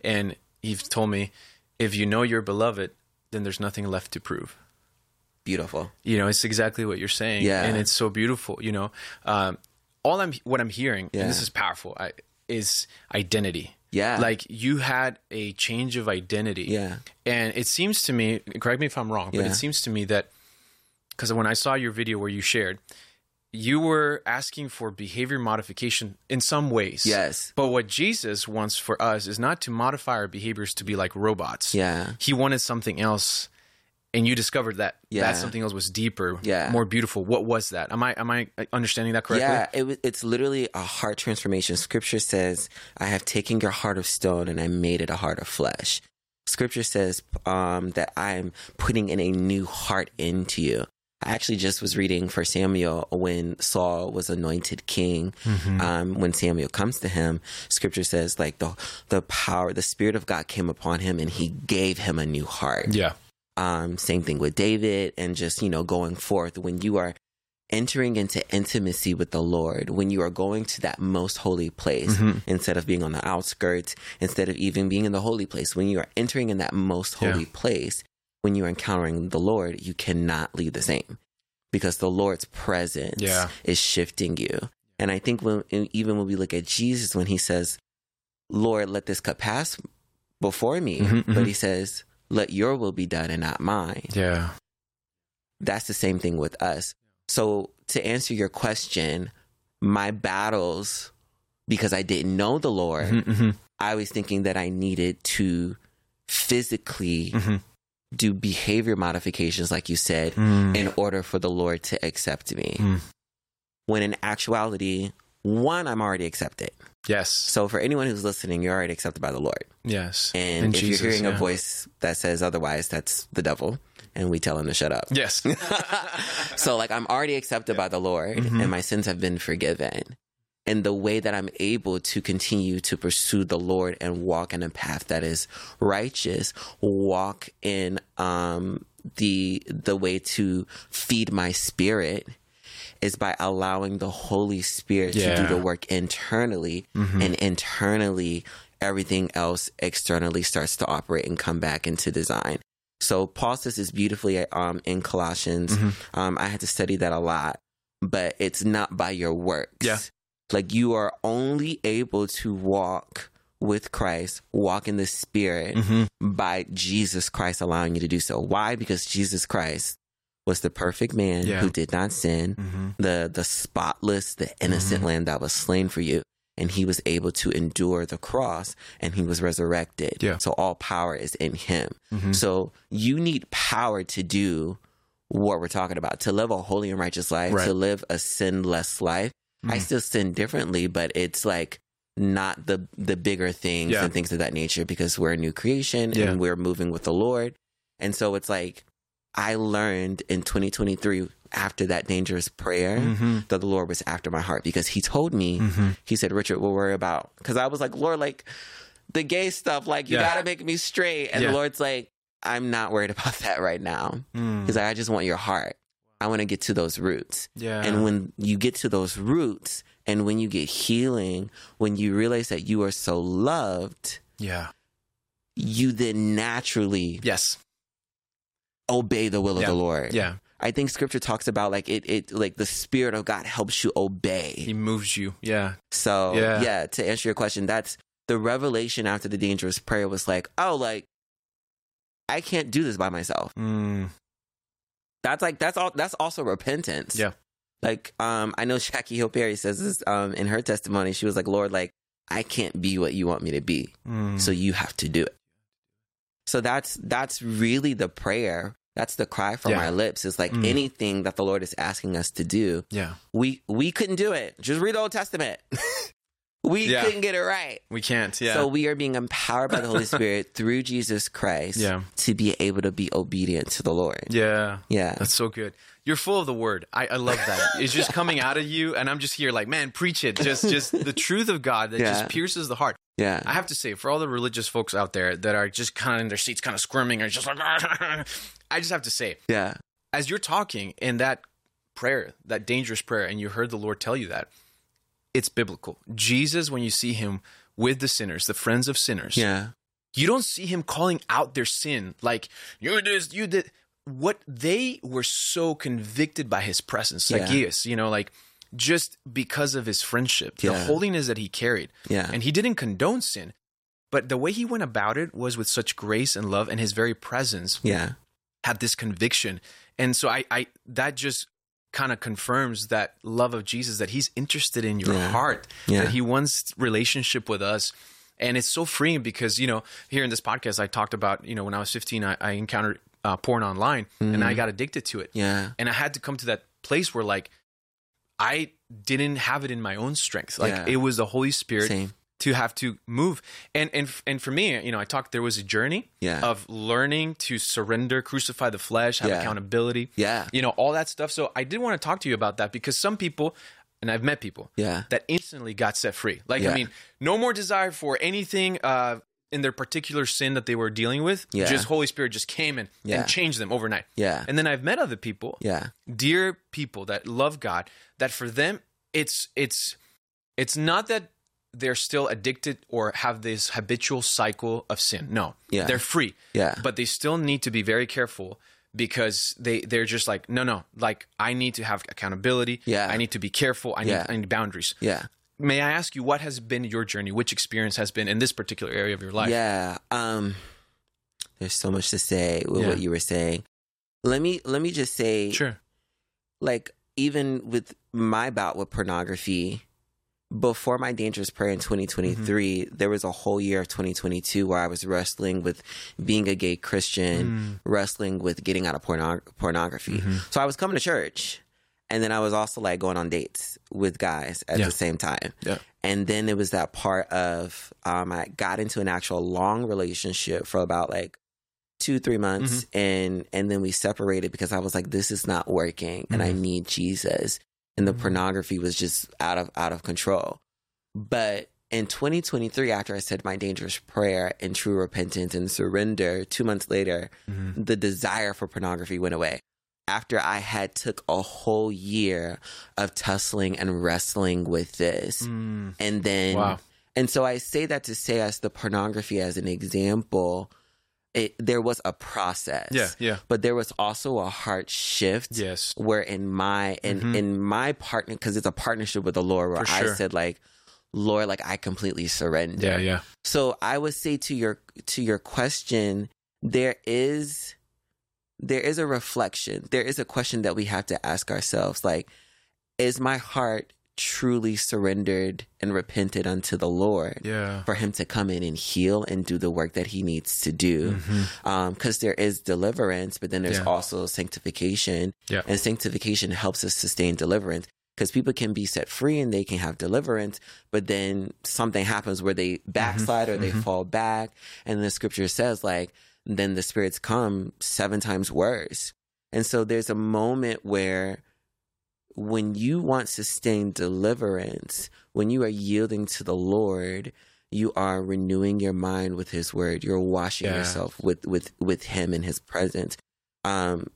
And He's told me, if you know you're beloved, then there's nothing left to prove. Beautiful. It's exactly what you're saying. Yeah. And it's so beautiful, what I'm hearing, and this is powerful, is identity. Yeah. Like you had a change of identity. Yeah. And it seems to me, correct me if I'm wrong, but it seems to me that, because when I saw your video where you shared, you were asking for behavior modification in some ways. Yes. But what Jesus wants for us is not to modify our behaviors to be like robots. Yeah. He wanted something else. And you discovered that that something else was deeper, more beautiful. What was that? Am I understanding that correctly? Yeah, it's literally a heart transformation. Scripture says, I have taken your heart of stone and I made it a heart of flesh. Scripture says that I'm putting in a new heart into you. I actually just was reading 1 Samuel when Saul was anointed king. When Samuel comes to him, Scripture says like the power, the Spirit of God came upon him and he gave him a new heart. Yeah. Same thing with David, and just, going forth. When you are entering into intimacy with the Lord, when you are going to that most holy place, instead of being on the outskirts, instead of even being in the holy place, when you are entering in that most holy place, when you're encountering the Lord, you cannot leave the same, because the Lord's presence is shifting you. And I think even when we look at Jesus, when he says, Lord, let this cup pass before me, but he says, let your will be done and not mine. Yeah. That's the same thing with us. So to answer your question, my battles, because I didn't know the Lord, I was thinking that I needed to physically do behavior modifications, like you said, in order for the Lord to accept me. When in actuality, one, I'm already accepted. Yes. So for anyone who's listening, you're already accepted by the Lord. Yes. And in if Jesus, you're hearing a voice that says otherwise, that's the devil. And we tell him to shut up. Yes. So like, I'm already accepted by the Lord and my sins have been forgiven. And the way that I'm able to continue to pursue the Lord and walk in a path that is righteous, walk in the way to feed my spirit, is by allowing the Holy Spirit to do the work internally, and internally everything else externally starts to operate and come back into design. So Paul says this beautifully in Colossians. I had to study that a lot, but it's not by your works. Yeah. Like, you are only able to walk with Christ, walk in the Spirit, by Jesus Christ allowing you to do so. Why? Because Jesus Christ was the perfect man who did not sin, the spotless, the innocent lamb that was slain for you. And he was able to endure the cross, and he was resurrected. Yeah. So all power is in him. So you need power to do what we're talking about, to live a holy and righteous life, to live a sinless life. I still sin differently, but it's like not the bigger things and things of that nature, because we're a new creation and we're moving with the Lord. And so it's like, I learned in 2023, after that dangerous prayer, that the Lord was after my heart, because he told me, he said, Richard, we'll worry about, because I was like, Lord, like the gay stuff, like you got to make me straight. And the Lord's like, I'm not worried about that right now. He's like, I just want your heart. I want to get to those roots. Yeah. And when you get to those roots, and when you get healing, when you realize that you are so loved, you then naturally obey the will of the Lord. Yeah. I think scripture talks about like it like the Spirit of God helps you obey. He moves you. Yeah. So to answer your question, that's the revelation after the dangerous prayer was like, oh, like I can't do this by myself. That's like, that's also repentance. Yeah. Like, I know Jackie Hill Perry says this, in her testimony. She was like, Lord, like, I can't be what you want me to be. So you have to do it. So that's really the prayer. That's the cry from our lips. It's like anything that the Lord is asking us to do. Yeah. We couldn't do it. Just read the Old Testament. We couldn't get it right. We can't. Yeah. So we are being empowered by the Holy Spirit through Jesus Christ to be able to be obedient to the Lord. Yeah. Yeah. That's so good. You're full of the word. I love that. It's just coming out of you. And I'm just here like, man, preach it. Just the truth of God that just pierces the heart. Yeah. I have to say, for all the religious folks out there that are just kind of in their seats, kind of squirming or just like, I just have to say, as you're talking in that prayer, that dangerous prayer, and you heard the Lord tell you that, it's biblical. Jesus, when you see him with the sinners, the friends of sinners, You don't see him calling out their sin. Like, you did. What they were so convicted by his presence, Zacchaeus, like just because of his friendship, the holiness that he carried. Yeah. And he didn't condone sin, but the way he went about it was with such grace and love, and his very presence had this conviction. And so I that just kind of confirms that love of Jesus, that he's interested in your heart, that he wants relationship with us. And it's so freeing because, here in this podcast, I talked about, when I was 15, I encountered porn online and I got addicted to it. Yeah. And I had to come to that place where like, I didn't have it in my own strength. Like it was the Holy Spirit to have to move. And for me, there was a journey of learning to surrender, crucify the flesh, have accountability, all that stuff. So I did want to talk to you about that because some people, and I've met people that instantly got set free. Like, I mean, no more desire for anything in their particular sin that they were dealing with. Just Holy Spirit just came in and changed them overnight. And then I've met other people, dear people that love God, that for them, it's not that they're still addicted or have this habitual cycle of sin. No, they're free. But they still need to be very careful because they're just like, no, like I need to have accountability. I need to be careful. I need boundaries. May I ask you, what has been your journey? Which experience has been in this particular area of your life? There's so much to say with what you were saying. Let me just say, like, even with my bout with pornography, before my dangerous prayer in 2023, there was a whole year of 2022 where I was wrestling with being a gay Christian, wrestling with getting out of pornography. So I was coming to church, and then I was also like going on dates with guys at the same time. And then it was that part of I got into an actual long relationship for about like 2-3 months, and then we separated because I was like, this is not working, and I need Jesus. And the pornography was just out of control. But in 2023, after I said my dangerous prayer in true repentance and surrender, 2 months later, the desire for pornography went away. After I had took a whole year of tussling and wrestling with this. And then, and so I say that to say as the pornography as an example, there was a process, but there was also a heart shift, where in my partner, because it's a partnership with the Lord, where I said like, Lord, like I completely surrender. So I would say to your question, there is a reflection. There is a question that we have to ask ourselves, like, is my heart truly surrendered and repented unto the Lord for him to come in and heal and do the work that he needs to do? Because there is deliverance, but then there's also sanctification. And sanctification helps us sustain deliverance, because people can be set free and they can have deliverance, but then something happens where they backslide or they fall back. And the scripture says, like, then the spirits come 7 times worse. And so there's a moment where when you want sustained deliverance, when you are yielding to the Lord, you are renewing your mind with his word. You're washing yourself with him in his presence. And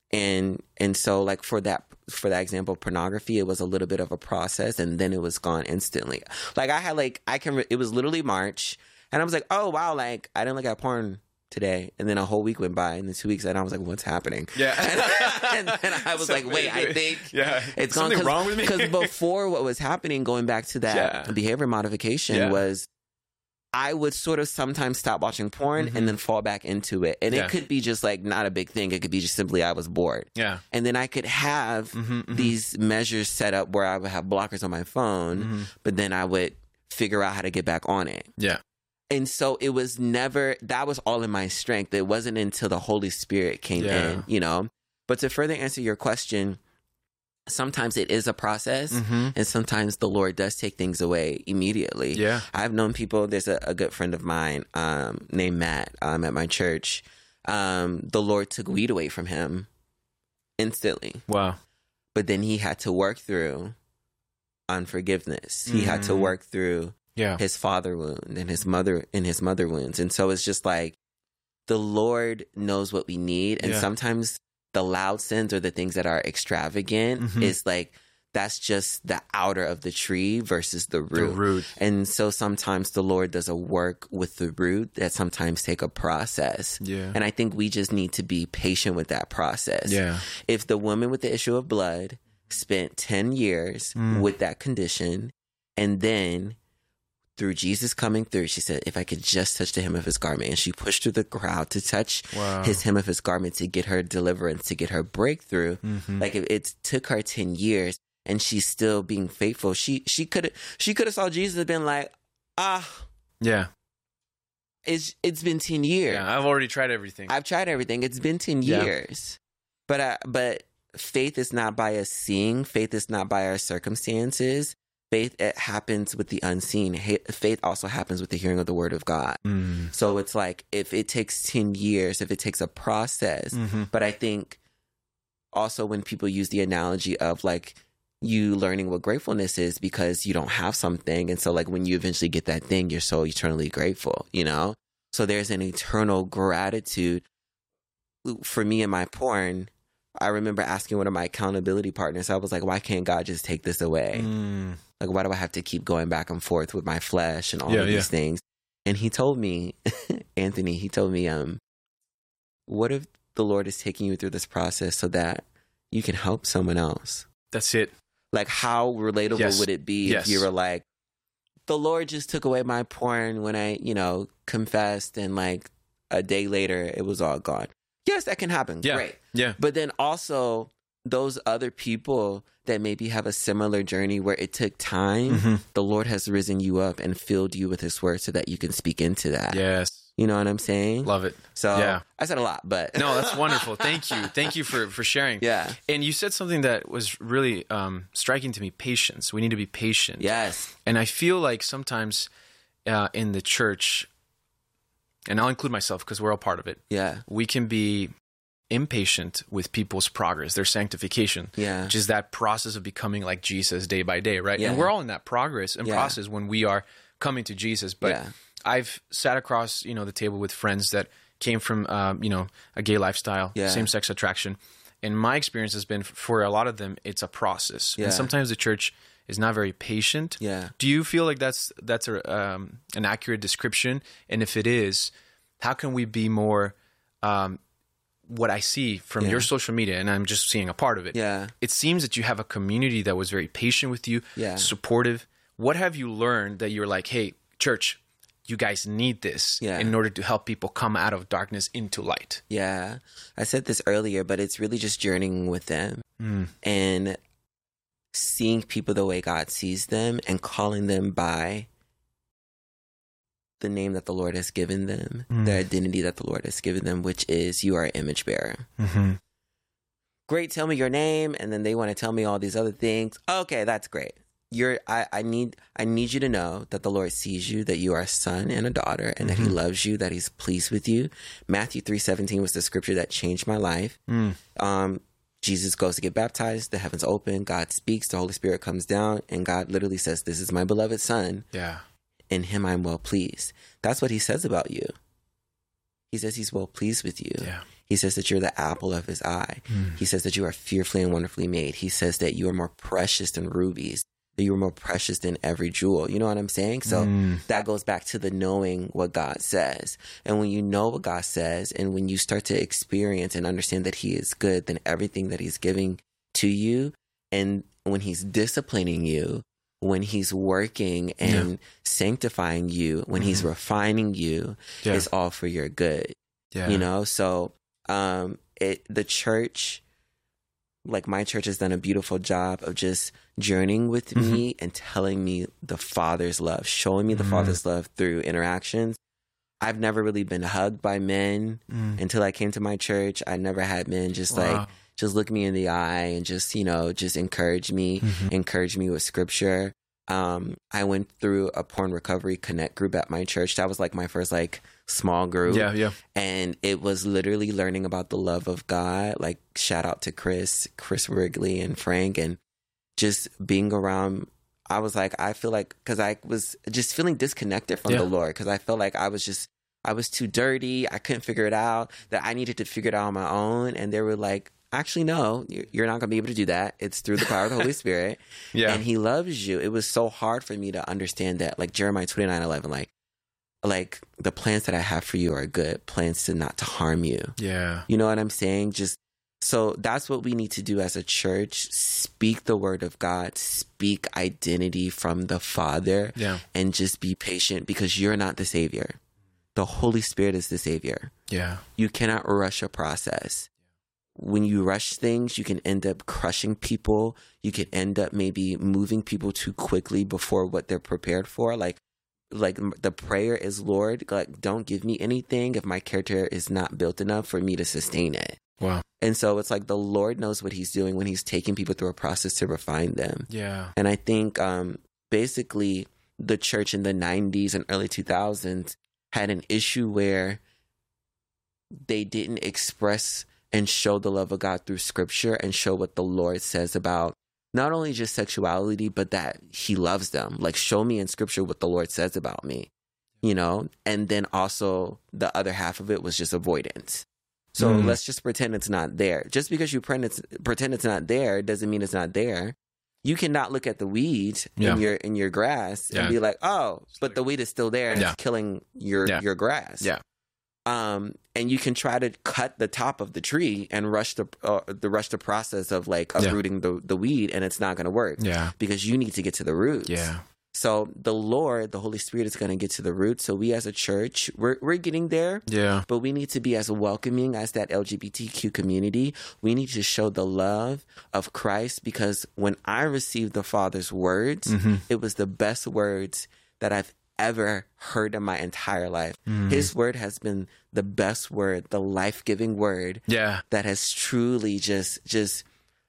so like for that example of pornography, it was a little bit of a process, and then it was gone instantly. Like it was literally March, and I was like, oh wow, like I didn't look at porn today, and then a whole week went by, and then 2 weeks, and I was like, "What's happening?" And then I was like, "Wait, I think it's something wrong with me." Because before, what was happening, going back to that behavior modification, was I would sort of sometimes stop watching porn and then fall back into it, and it could be just like not a big thing. It could be just simply I was bored. And then I could have these measures set up where I would have blockers on my phone, but then I would figure out how to get back on it. And so it was never, that was all in my strength. It wasn't until the Holy Spirit came in, But to further answer your question, sometimes it is a process, and sometimes the Lord does take things away immediately. I've known people, there's a good friend of mine named Matt at my church. The Lord took weed away from him instantly. Wow. But then he had to work through unforgiveness. He had to work through his father wound and his mother wounds. And so it's just like the Lord knows what we need. And sometimes the loud sins or the things that are extravagant is like that's just the outer of the tree versus the root. And so sometimes the Lord does a work with the root that sometimes take a process. Yeah. And I think we just need to be patient with that process. Yeah. If the woman with the issue of blood spent 10 years with that condition, and then through Jesus coming through, she said, if I could just touch the hem of his garment. And she pushed through the crowd to touch his hem of his garment to get her deliverance, to get her breakthrough. Like it took her 10 years. And she's still being faithful. She could have saw Jesus and been like, yeah, it's been 10 years. Yeah, I've already tried everything. I've tried everything. It's been 10 years. But faith is not by us seeing. Faith is not by our circumstances. Faith, it happens with the unseen. Faith also happens with the hearing of the word of God. So it's like, if it takes 10 years, if it takes a process. But I think also when people use the analogy of like, you learning what gratefulness is because you don't have something. And so like when you eventually get that thing, you're so eternally grateful, you know? So there's an eternal gratitude. For me in my porn, I remember asking one of my accountability partners, I was like, why can't God just take this away? Like, why do I have to keep going back and forth with my flesh and all of these things? And he told me, Anthony, what if the Lord is taking you through this process so that you can help someone else? That's it. Like, how relatable would it be if you were like, the Lord just took away my porn when I, confessed, and like a day later, it was all gone. Yes, that can happen. Yeah. Great. Yeah. But then also those other people that maybe have a similar journey where it took time, the Lord has risen you up and filled you with his word so that you can speak into that. Yes. You know what I'm saying? Love it. So I said a lot, but no, that's wonderful. Thank you. Thank you for sharing. Yeah. And you said something that was really striking to me, patience. We need to be patient. Yes. And I feel like sometimes in the church, and I'll include myself because we're all part of it. Yeah. We can be impatient with people's progress, their sanctification. Yeah. Which is that process of becoming like Jesus day by day, right? Yeah. And we're all in that progress and process when we are coming to Jesus. But I've sat across, the table with friends that came from, a gay lifestyle, same-sex attraction. And my experience has been, for a lot of them, it's a process. And sometimes the church is not very patient. Yeah. Do you feel like that's an accurate description? And if it is, how can we be more, what I see from your social media, and I'm just seeing a part of it. Yeah. It seems that you have a community that was very patient with you, supportive. What have you learned that you're like, hey, church, you guys need this in order to help people come out of darkness into light? Yeah. I said this earlier, but it's really just journeying with them and seeing people the way God sees them and calling them by the name that the Lord has given them, the identity that the Lord has given them, which is, you are an image bearer. Great, tell me your name, and then they want to tell me all these other things. Okay, that's great. I need you to know that the Lord sees you, that you are a son and a daughter, and that he loves you, that he's pleased with you. Matthew 3:17 was the scripture that changed my life. Jesus goes to get baptized, the heavens open, God speaks, the Holy Spirit comes down, and God literally says, this is my beloved son. Yeah. In him I'm well pleased. That's what he says about you. He says he's well pleased with you. Yeah. He says that you're the apple of his eye. He says that you are fearfully and wonderfully made. He says that you are more precious than rubies, that you are more precious than every jewel. You know what I'm saying? So that goes back to the knowing what God says. And when you know what God says, and when you start to experience and understand that he is good, then everything that he's giving to you, and when he's disciplining you, when he's working and sanctifying you, when he's refining you, it's all for your good. Yeah. So the church, like my church, has done a beautiful job of just journeying with me and telling me the Father's love, showing me the Father's love through interactions. I've never really been hugged by men until I came to my church. I never had men just look me in the eye and just encourage me with scripture. I went through a porn recovery connect group at my church. That was like my first small group. Yeah. And it was literally learning about the love of God. Like, shout out to Chris Wrigley and Frank, and just being around. I was like, I feel like, because I was just feeling disconnected from the Lord, because I felt like I was too dirty. I couldn't figure it out, that I needed to figure it out on my own. And they were like, actually, no, you're not going to be able to do that. It's through the power of the Holy Spirit. Yeah. And he loves you. It was so hard for me to understand that, like Jeremiah 29:11, like the plans that I have for you are good, plans to not to harm you. Yeah. You know what I'm saying? So that's what we need to do as a church. Speak the word of God, speak identity from the Father, and just be patient, because you're not the Savior. The Holy Spirit is the Savior. Yeah. You cannot rush a process. When you rush things, you can end up crushing people. You can end up maybe moving people too quickly before what they're prepared for. Like the prayer is, Lord, like, don't give me anything if my character is not built enough for me to sustain it. Wow. And so it's like the Lord knows what he's doing when he's taking people through a process to refine them. Yeah. And I think basically the church in the 90s and early 2000s had an issue where they didn't express and show the love of God through scripture and show what the Lord says about not only just sexuality, but that he loves them. Like, show me in scripture what the Lord says about me, you know? And then also the other half of it was just avoidance. So let's just pretend it's not there. Just because you pretend it's not there doesn't mean it's not there. You cannot look at the weeds in your grass and be like, oh, but the weed is still there and it's killing your grass. Yeah. And you can try to cut the top of the tree and rush the process of like uprooting the weed, and it's not going to work. Yeah. Because you need to get to the roots. Yeah. So the Lord, the Holy Spirit, is going to get to the roots. So we as a church, we're getting there. Yeah. But we need to be as welcoming as that LGBTQ community. We need to show the love of Christ, because when I received the Father's words, it was the best words that I've ever heard in my entire life. His word has been the best word, the life-giving word that has truly just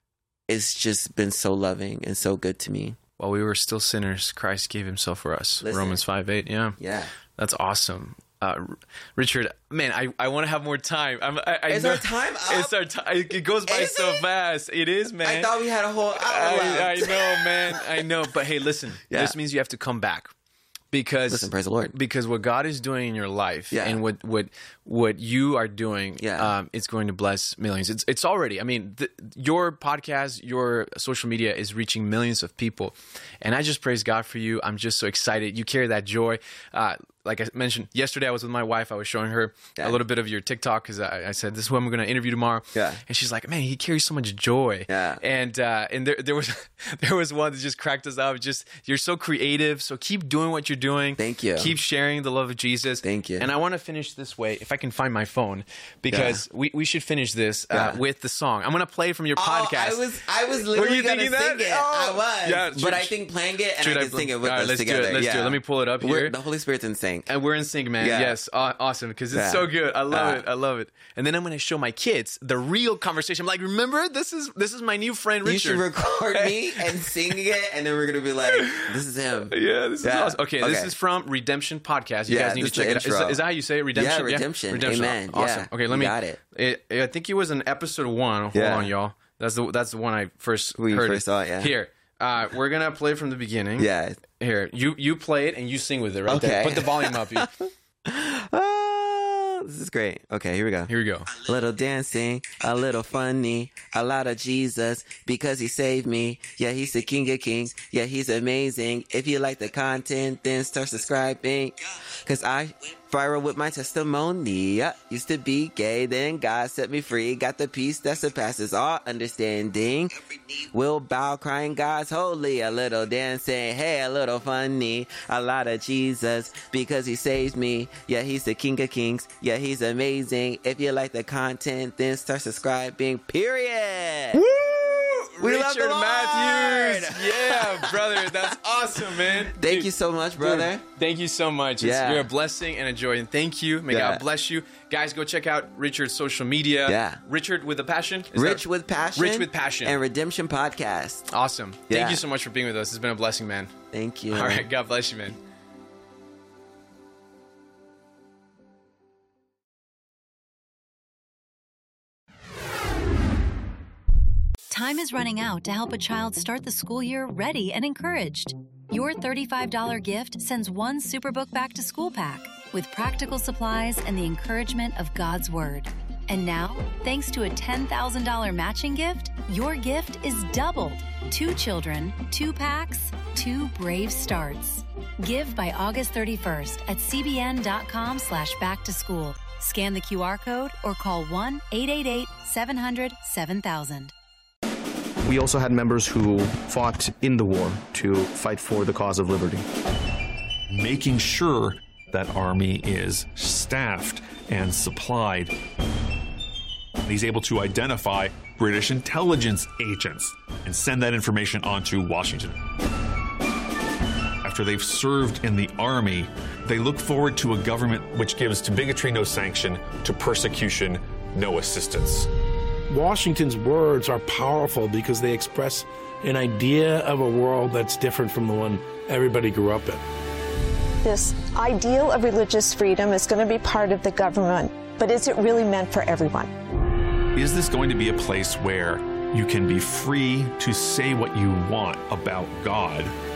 been so loving and so good to me. While we were still sinners, Christ gave himself for us. Listen. Romans 5:8. Yeah. Yeah. That's awesome. Richard, man, I want to have more time. Is our time up? It's our time. It goes by so fast. It is, man. I thought we had a whole hour left. I know, man. I know. But hey, listen. This means you have to come back. Because listen, praise the Lord. Because what God is doing in your life and what you are doing, it's going to bless millions. It's already. I mean, your podcast, your social media is reaching millions of people, and I just praise God for you. I'm just so excited. You carry that joy. Like I mentioned yesterday, I was with my wife. I was showing her a little bit of your TikTok because I said, this is who I'm going to interview tomorrow. Yeah. And she's like, man, he carries so much joy. Yeah. And there was one that just cracked us up. Just, you're so creative. So keep doing what you're doing. Thank you. Keep sharing the love of Jesus. Thank you. And I want to finish this way, if I can find my phone, because we should finish this with the song. I'm going to play from your podcast. I was literally going to sing it. Oh. I was. Yeah, but I think playing it and I can sing it with us together. Let's do it. Let me pull it up here. The Holy Spirit's in sync. And we're in sync, man. Yeah. Yes. Awesome. Because it's so good. I love it. I love it. And then I'm going to show my kids the real conversation. I'm like, remember, this is my new friend, Richard. You should record me and sing it. And then we're going to be like, this is him. Yeah, this is awesome. Okay, this is from Redemption Podcast. You guys need to check it out. Is that how you say it? Redemption? Yeah, Redemption. Amen. Awesome. Okay, let me. Got it. I think it was in episode 1. Hold on, y'all. That's the one I first heard. Saw it, yeah. Here. We're going to play from the beginning. Yeah. Here. You play it and you sing with it right there. Put the volume up. This is great. Okay, here we go. Here we go. A little dancing, a little funny, a lot of Jesus because he saved me. Yeah, he's the King of Kings. Yeah, he's amazing. If you like the content, then start subscribing. Cause I viral with my testimony. Yeah, used to be gay, then God set me free. Got the peace that surpasses all understanding. Will bow crying God's holy. A little dancing, hey, a little funny. A lot of Jesus because he saves me. Yeah, he's the King of Kings. Yeah, he's amazing. If you like the content, then start subscribing. Period. Woo! We love the Lord. Matthews. Yeah, brother. That's awesome, man. Thank you so much, brother. Dude, thank you so much. You're a blessing and a joy. And thank you. May God bless you. Guys, go check out Richard's social media. Yeah. Richard with a Passion. Rich with Passion. Rich with Passion. And Redemption Podcast. Awesome. Thank you so much for being with us. It's been a blessing, man. Thank you. All right. God bless you, man. Time is running out to help a child start the school year ready and encouraged. Your $35 gift sends one Superbook back to school pack with practical supplies and the encouragement of God's Word. And now, thanks to a $10,000 matching gift, your gift is doubled. 2 children, 2 packs, 2 brave starts. Give by August 31st at cbn.com/backtoschool. Scan the QR code or call 1-888-700-7000. We also had members who fought in the war to fight for the cause of liberty. Making sure that army is staffed and supplied. He's able to identify British intelligence agents and send that information on to Washington. After they've served in the army, they look forward to a government which gives to bigotry no sanction, to persecution no assistance. Washington's words are powerful because they express an idea of a world that's different from the one everybody grew up in. This ideal of religious freedom is going to be part of the government, but is it really meant for everyone? Is this going to be a place where you can be free to say what you want about God